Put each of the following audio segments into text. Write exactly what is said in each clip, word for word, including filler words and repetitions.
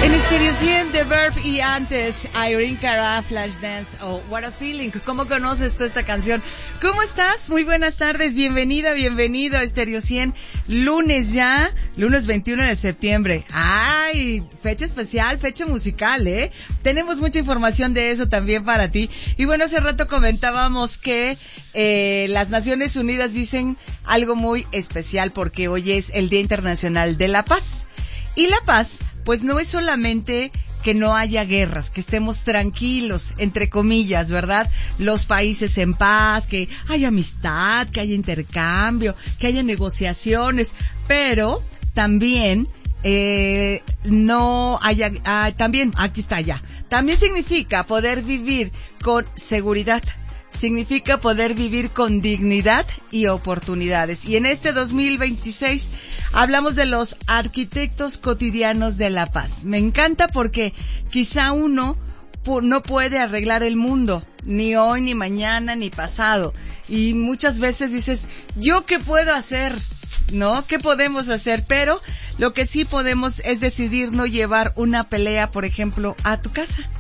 En Stereo cien, The Verb y antes Irene Cara, Flashdance o oh, What a Feeling. ¿Cómo conoces tú esta canción? ¿Cómo estás? Muy buenas tardes, bienvenida, bienvenido a Stereo cien. Lunes ya, lunes veintiuno de septiembre. ¡Ay! Fecha especial, fecha musical, ¿eh? Tenemos mucha información de eso también para ti. Y bueno, hace rato comentábamos que eh, las Naciones Unidas dicen algo muy especial porque hoy es el Día Internacional de la Paz. Y la paz, pues no es solamente que no haya guerras, que estemos tranquilos, entre comillas, ¿verdad? Los países en paz, que haya amistad, que haya intercambio, que haya negociaciones, pero también eh, no haya, ah, también, aquí está ya, también significa poder vivir con seguridad. Significa poder vivir con dignidad y oportunidades. Y en este dos mil veintiséis hablamos de los arquitectos cotidianos de la paz. Me encanta porque quizá uno no puede arreglar el mundo, ni hoy, ni mañana, ni pasado. Y muchas veces dices, ¿yo qué puedo hacer? ¿No? ¿Qué podemos hacer? Pero lo que sí podemos es decidir no llevar una pelea, por ejemplo, a tu casa.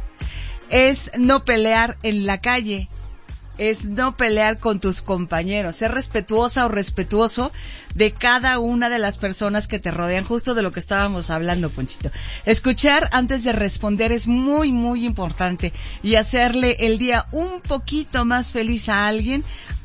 Es no pelear en la calle. Es no pelear con tus compañeros, ser respetuosa o respetuoso de cada una de las personas que te rodean, justo de lo que estábamos hablando, Ponchito. Escuchar antes de responder es muy, muy importante, y hacerle el día un poquito más feliz a alguien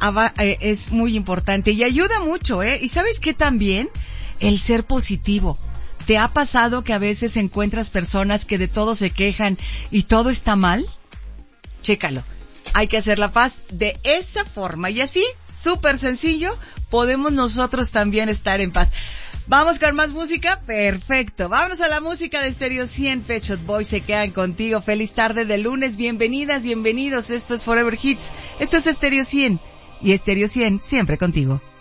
es muy importante y ayuda mucho, ¿eh? Y ¿sabes qué también? El ser positivo. ¿Te ha pasado que a veces encuentras personas que de todo se quejan y todo está mal? Chécalo. Hay que hacer la paz de esa forma y así, súper sencillo, podemos nosotros también estar en paz. ¿Vamos con más música? Perfecto. Vámonos a la música de Stereo cien. Pet Shop Boys se quedan contigo. Feliz tarde de lunes. Bienvenidas, bienvenidos. Esto es Forever Hits. Esto es Stereo cien. Y Stereo cien siempre contigo.